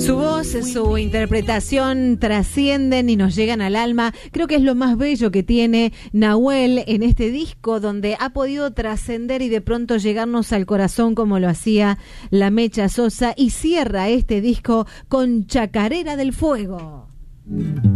Su voz, su interpretación trascienden y nos llegan al alma. Creo que es lo más bello que tiene Nahuel en este disco, donde ha podido trascender y de pronto llegarnos al corazón como lo hacía la Mecha Sosa, y cierra este disco con Chacarera del Fuego.